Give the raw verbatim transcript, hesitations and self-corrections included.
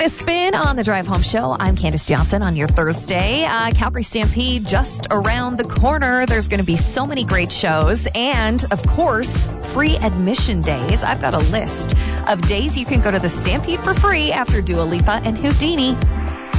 a spin on the Drive Home Show. I'm Candace Johnson on your Thursday. Uh, Calgary Stampede just around the corner. There's going to be so many great shows and, of course, free admission days. I've got a list of days you can go to the Stampede for free after Dua Lipa and Houdini.